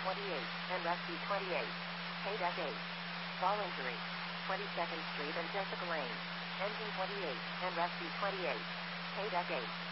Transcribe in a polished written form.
28, and Rusty 28. K-Deck 8. Fall injury. 22nd Street and Jessica Lane. Engine 28, and Rusty 28. K-Deck 8.